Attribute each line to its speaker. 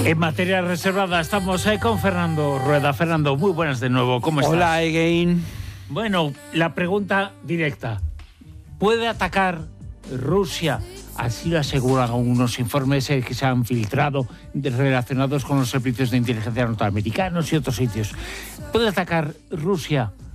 Speaker 1: En materia reservada estamos con Fernando Rueda. Fernando, muy buenas de nuevo. ¿Cómo estás?
Speaker 2: Hola, again.
Speaker 1: Bueno, la pregunta directa. ¿Puede atacar Rusia? Así lo aseguran unos informes que se han filtrado relacionados con los servicios de inteligencia norteamericanos y otros sitios. ¿Puede atacar Rusia